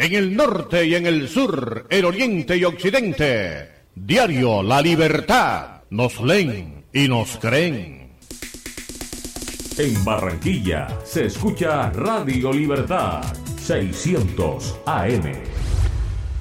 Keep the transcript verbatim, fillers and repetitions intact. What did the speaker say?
en el norte y en el sur, el oriente y occidente. Diario La Libertad. Nos leen y nos creen. En Barranquilla se escucha Radio Libertad seiscientos A M.